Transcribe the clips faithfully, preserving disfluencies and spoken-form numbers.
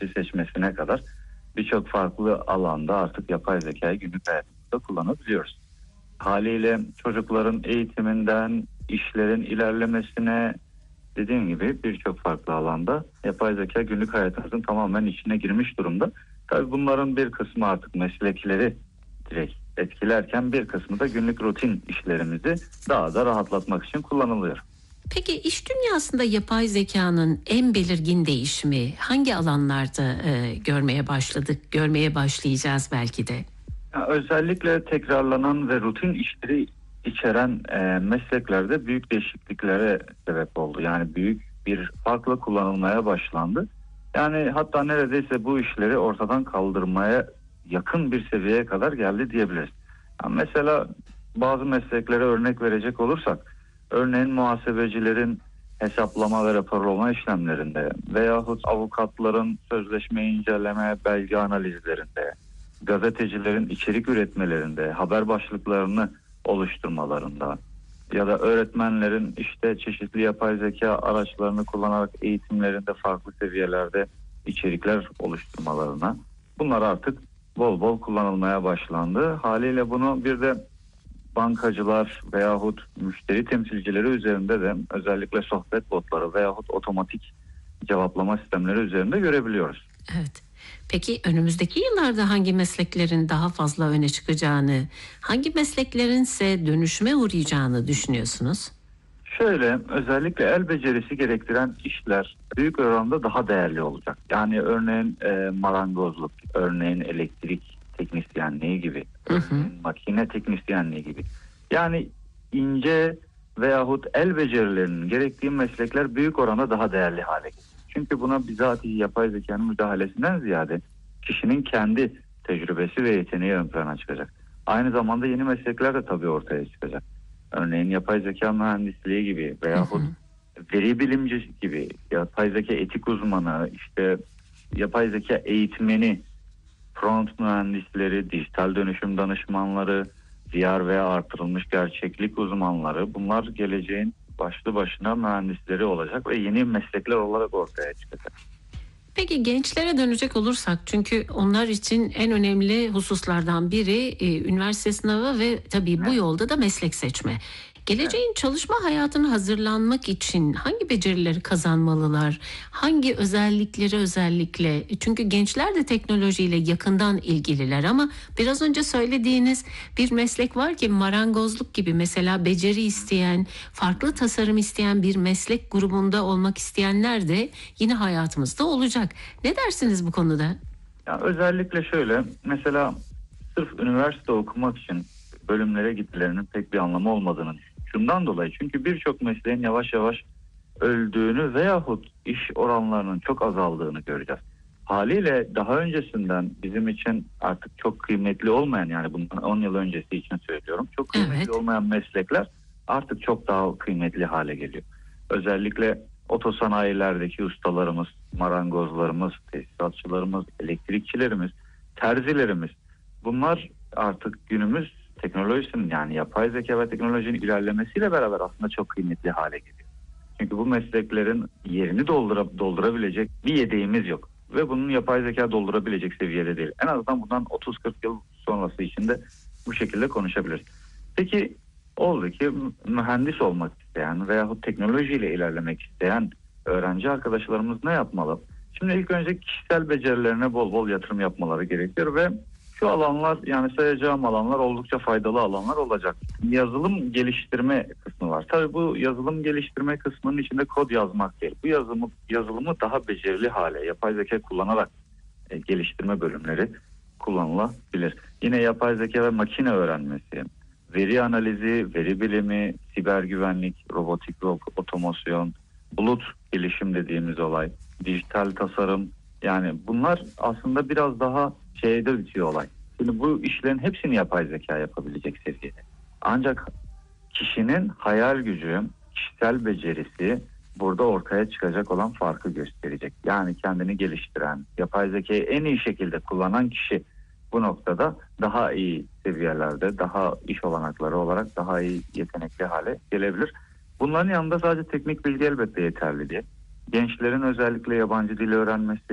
seçmesi seçmesine kadar birçok farklı alanda artık yapay zekayı günlük hayatımızda kullanabiliyoruz. Haliyle çocukların eğitiminden işlerin ilerlemesine, dediğim gibi birçok farklı alanda yapay zeka günlük hayatımızın tamamen içine girmiş durumda. Tabii bunların bir kısmı artık meslekleri direkt etkilerken bir kısmı da günlük rutin işlerimizi daha da rahatlatmak için kullanılıyor. Peki iş dünyasında yapay zekanın en belirgin değişimi hangi alanlarda e, görmeye başladık, görmeye başlayacağız belki de? Ya özellikle tekrarlanan ve rutin işleri içeren e, mesleklerde büyük değişikliklere sebep oldu. Yani büyük bir farkla kullanılmaya başlandı. Yani hatta neredeyse bu işleri ortadan kaldırmaya yakın bir seviyeye kadar geldi diyebiliriz. Yani mesela bazı mesleklere örnek verecek olursak, örneğin muhasebecilerin hesaplama ve raporlama işlemlerinde veyahut avukatların sözleşme inceleme, belge analizlerinde, gazetecilerin içerik üretmelerinde, haber başlıklarını oluşturmalarında ya da öğretmenlerin işte çeşitli yapay zeka araçlarını kullanarak eğitimlerinde farklı seviyelerde içerikler oluşturmalarına, bunlar artık bol bol kullanılmaya başlandı. Haliyle bunu bir de bankacılar veyahut müşteri temsilcileri üzerinde de özellikle sohbet botları veyahut otomatik cevaplama sistemleri üzerinde görebiliyoruz. Evet. Peki önümüzdeki yıllarda hangi mesleklerin daha fazla öne çıkacağını, hangi mesleklerin ise dönüşüme uğrayacağını düşünüyorsunuz? Şöyle, özellikle el becerisi gerektiren işler büyük oranda daha değerli olacak. Yani örneğin e, marangozluk, örneğin elektrik teknisyenliği gibi, Hı hı. örneğin makine teknisyenliği gibi. Yani ince veyahut el becerilerinin gerektiği meslekler büyük oranda daha değerli hale gelecek. Çünkü buna bizatihi yapay zekanın müdahalesinden ziyade kişinin kendi tecrübesi ve yeteneği ön plana çıkacak. Aynı zamanda yeni meslekler de tabii ortaya çıkacak. Örneğin yapay zeka mühendisliği gibi veyahut Hı hı. veri bilimci gibi, yapay zeka etik uzmanı, işte yapay zeka eğitmeni, prompt mühendisleri, dijital dönüşüm danışmanları, V R veya artırılmış gerçeklik uzmanları, bunlar geleceğin başlı başına mühendisleri olacak ve yeni meslekler olarak ortaya çıkacak. Peki gençlere dönecek olursak, çünkü onlar için en önemli hususlardan biri e, üniversite sınavı ve tabii bu Evet. yolda da meslek seçme. Evet. Geleceğin çalışma hayatına hazırlanmak için hangi becerileri kazanmalılar? Hangi özellikleri özellikle? Çünkü gençler de teknolojiyle yakından ilgililer ama biraz önce söylediğiniz bir meslek var ki marangozluk gibi, mesela beceri isteyen, farklı tasarım isteyen bir meslek grubunda olmak isteyenler de yine hayatımızda olacak. Ne dersiniz bu konuda? Yani özellikle şöyle, mesela sırf üniversite okumak için bölümlere gitmelerinin pek bir anlamı olmadığını düşünüyorum. Şundan dolayı, çünkü birçok mesleğin yavaş yavaş öldüğünü veyahut iş oranlarının çok azaldığını göreceğiz. Haliyle daha öncesinden bizim için artık çok kıymetli olmayan, yani bundan on yıl öncesi için söylüyorum, çok kıymetli Evet. olmayan meslekler artık çok daha kıymetli hale geliyor. Özellikle otosanayilerdeki ustalarımız, marangozlarımız, tesisatçılarımız, elektrikçilerimiz, terzilerimiz, bunlar artık günümüz teknolojisinin, yani yapay zeka ve teknolojinin ilerlemesiyle beraber aslında çok kıymetli hale geliyor. Çünkü bu mesleklerin yerini doldura, doldurabilecek bir yedeğimiz yok. Ve bunun yapay zeka doldurabilecek seviyede değil. En azından bundan otuz kırk yıl sonrası için de bu şekilde konuşabiliriz. Peki oldu ki mühendis olmak isteyen veyahut teknolojiyle ilerlemek isteyen öğrenci arkadaşlarımız ne yapmalı? Şimdi ilk önce kişisel becerilerine bol bol yatırım yapmaları gerekiyor ve şu alanlar, yani sayacağım alanlar oldukça faydalı alanlar olacak. Yazılım geliştirme kısmı var. Tabii bu yazılım geliştirme kısmının içinde kod yazmak değil. Bu yazılımı, yazılımı daha becerili hale yapay zeka kullanarak e, geliştirme bölümleri kullanılabilir. Yine yapay zeka ve makine öğrenmesi, veri analizi, veri bilimi, siber güvenlik, robotik ve otomasyon, bulut gelişim dediğimiz olay, dijital tasarım, yani bunlar aslında biraz daha şeyde bitiyor olay. Şimdi bu işlerin hepsini yapay zeka yapabilecek seviyede. Ancak kişinin hayal gücü, kişisel becerisi burada ortaya çıkacak olan farkı gösterecek. Yani kendini geliştiren, yapay zekayı en iyi şekilde kullanan kişi bu noktada daha iyi seviyelerde, daha iş olanakları olarak daha iyi yetenekli hale gelebilir. Bunların yanında sadece teknik bilgi elbette yeterli değil. Gençlerin özellikle yabancı dil öğrenmesi,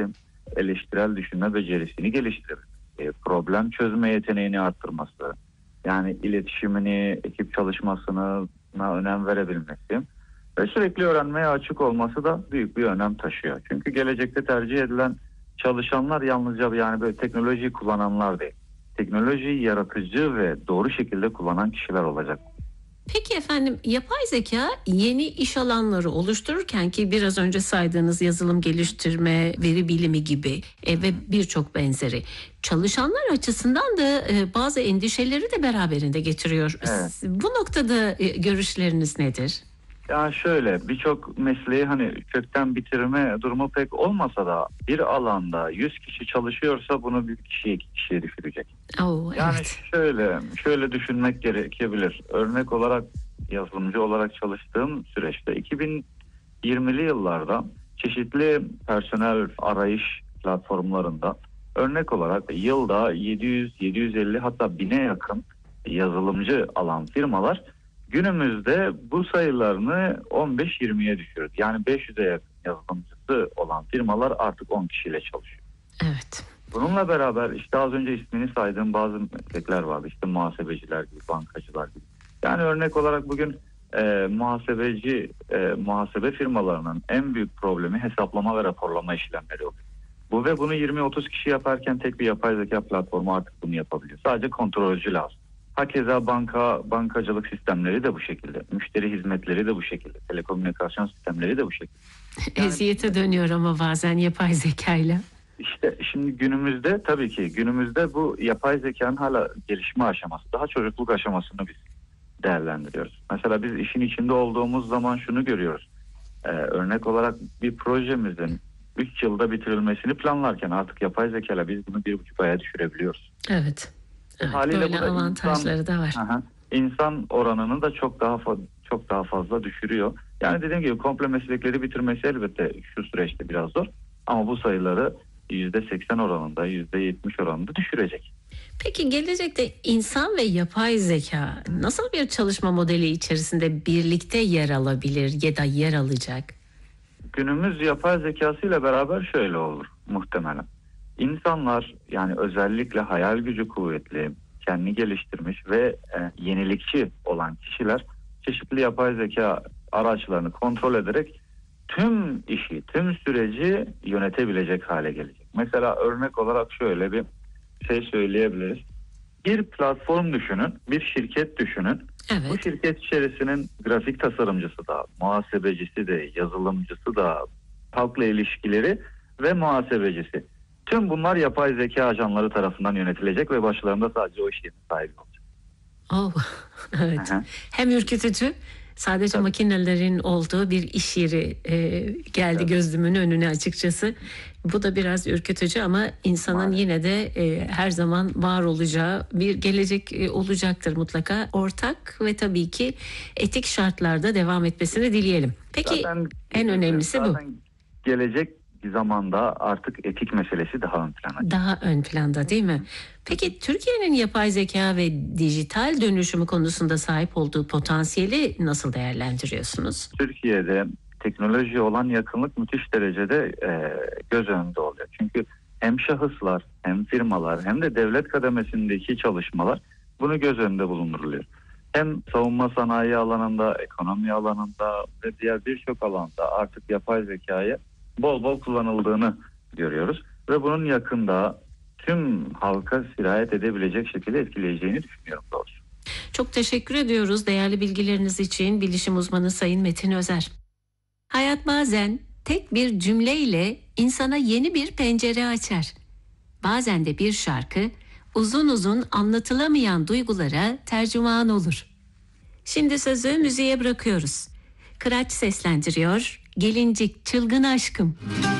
eleştirel düşünme becerisini geliştirebilmesi, e, problem çözme yeteneğini arttırması, yani iletişimini, ekip çalışmasına önem verebilmesi ve sürekli öğrenmeye açık olması da büyük bir önem taşıyor. Çünkü gelecekte tercih edilen çalışanlar yalnızca yani böyle teknolojiyi kullananlar değil. Teknolojiyi yaratıcı ve doğru şekilde kullanan kişiler olacak. Peki efendim, yapay zeka yeni iş alanları oluştururken ki biraz önce saydığınız yazılım geliştirme, veri bilimi gibi e, ve birçok benzeri çalışanlar açısından da e, bazı endişeleri de beraberinde getiriyor. Evet. Bu noktada e, görüşleriniz nedir? Ya şöyle, birçok mesleği hani kökten bitirme durumu pek olmasa da bir alanda yüz kişi çalışıyorsa bunu bir kişiye iki kişiye düşürecek. Oo, Yani evet. şöyle şöyle düşünmek gerekebilir. Örnek olarak yazılımcı olarak çalıştığım süreçte iki bin yirmili yıllarda çeşitli personel arayış platformlarında örnek olarak yılda yedi yüz yedi yüz elli hatta bine yakın yazılımcı alan firmalar günümüzde bu sayılarını on beş yirmiye düşürdü. Yani beş yüze yakın yazılımcısı olan firmalar artık on kişiyle çalışıyor. Evet. Bununla beraber işte az önce ismini saydığım bazı meslekler vardı. İşte muhasebeciler gibi, bankacılar gibi. Yani örnek olarak bugün e, muhasebeci, e, muhasebe firmalarının en büyük problemi hesaplama ve raporlama işlemleri oluyor. Bu ve bunu yirmi otuz kişi yaparken tek bir yapay zeka platformu artık bunu yapabiliyor. Sadece kontrolcü lazım. Hakeza banka, bankacılık sistemleri de bu şekilde. Müşteri hizmetleri de bu şekilde. Telekomünikasyon sistemleri de bu şekilde. Yani, Eziyete dönüyor ama bazen yapay zekayla. İşte şimdi günümüzde tabii ki günümüzde bu yapay zekanın hala gelişme aşaması, daha çocukluk aşamasını biz değerlendiriyoruz. Mesela biz işin içinde olduğumuz zaman şunu görüyoruz. Ee, örnek olarak bir projemizin üç yılda bitirilmesini planlarken artık yapay zekayla biz bunu bir buçuk aya düşürebiliyoruz. Evet. Evet, Haliyle böyle bu da avantajları insan, da var. aha, insan oranını da çok daha fa- çok daha fazla düşürüyor. Yani dediğim gibi komple meslekleri bitirmesi elbette şu süreçte biraz zor. Ama bu sayıları yüzde seksen oranında, yüzde yetmiş oranında düşürecek. Peki gelecekte insan ve yapay zeka nasıl bir çalışma modeli içerisinde birlikte yer alabilir ya da yer alacak? Günümüz yapay zekasıyla beraber şöyle olur muhtemelen. İnsanlar yani özellikle hayal gücü kuvvetli, kendini geliştirmiş ve e, yenilikçi olan kişiler çeşitli yapay zeka araçlarını kontrol ederek tüm işi, tüm süreci yönetebilecek hale gelecek. Mesela örnek olarak şöyle bir şey söyleyebiliriz. Bir platform düşünün, bir şirket düşünün. Evet. Bu şirket içerisinin grafik tasarımcısı da, muhasebecisi de, yazılımcısı da, halkla ilişkileri ve muhasebecisi. Tüm bunlar yapay zeka ajanları tarafından yönetilecek ve başlarında sadece o iş yerinin sahibi olacak. Oh, evet. Hı hı. Hem ürkütücü, sadece Tabii. makinelerin olduğu bir iş yeri e, geldi Evet. gözümün önüne açıkçası. Bu da biraz ürkütücü ama insanın Maalesef. yine de e, her zaman var olacağı bir gelecek e, olacaktır mutlaka. Ortak ve tabii ki etik şartlarda devam etmesini dileyelim. Peki Zaten, en önemlisi bu. zaten gelecek zamanda artık etik meselesi daha ön plana. Daha ön planda değil mi? Peki Türkiye'nin yapay zeka ve dijital dönüşümü konusunda sahip olduğu potansiyeli nasıl değerlendiriyorsunuz? Türkiye'de teknolojiye olan yakınlık müthiş derecede e, göz önünde oluyor. Çünkü hem şahıslar hem firmalar hem de devlet kademesindeki çalışmalar bunu göz önünde bulunduruluyor. Hem savunma sanayi alanında, ekonomi alanında ve diğer birçok alanda artık yapay zekayı bol bol kullanıldığını görüyoruz. Ve bunun yakında tüm halka sirayet edebilecek şekilde etkileyeceğini düşünüyorum doğrusu. Çok teşekkür ediyoruz değerli bilgileriniz için bilişim uzmanı Sayın Metin Özer. Hayat bazen tek bir cümleyle insana yeni bir pencere açar. Bazen de bir şarkı uzun uzun anlatılamayan duygulara tercüman olur. Şimdi sözü müziğe bırakıyoruz. Kıraç seslendiriyor, Gelincik Çılgın Aşkım.